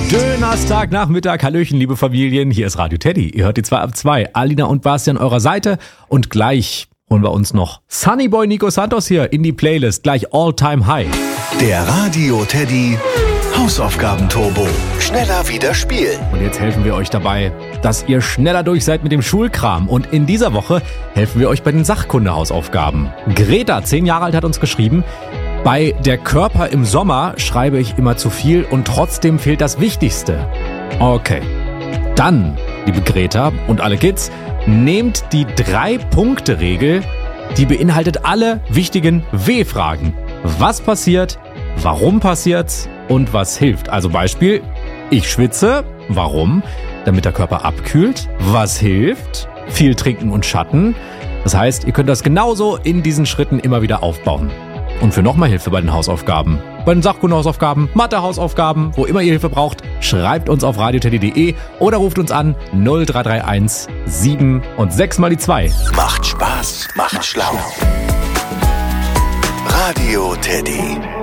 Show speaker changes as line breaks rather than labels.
Donnerstagnachmittag, hallöchen, liebe Familien, hier ist Radio Teddy. Ihr hört die 2 ab 2, Alina und Basti an eurer Seite und gleich holen wir uns noch Sunnyboy Nico Santos hier in die Playlist, gleich All Time High.
Der Radio Teddy Hausaufgaben-Turbo. Schneller wieder spielen.
Und jetzt helfen wir euch dabei, dass ihr schneller durch seid mit dem Schulkram. Und in dieser Woche helfen wir euch bei den Sachkunde-Hausaufgaben. Greta, 10 Jahre alt, hat uns geschrieben: Bei Der Körper im Sommer schreibe ich immer zu viel und trotzdem fehlt das Wichtigste. Okay. Dann, liebe Greta und alle Kids, nehmt die 3-Punkte-Regel, die beinhaltet alle wichtigen W-Fragen. Was passiert? Warum passiert's? Und was hilft? Also Beispiel: Ich schwitze. Warum? Damit der Körper abkühlt. Was hilft? Viel trinken und Schatten. Das heißt, ihr könnt das genauso in diesen Schritten immer wieder aufbauen. Und für nochmal Hilfe bei den Hausaufgaben, bei den Sachkunde-Hausaufgaben, Mathe-Hausaufgaben, wo immer ihr Hilfe braucht, schreibt uns auf radioteddy.de oder ruft uns an 0331 7 und 6 mal die 2.
Macht Spaß, macht schlau. Radio Teddy.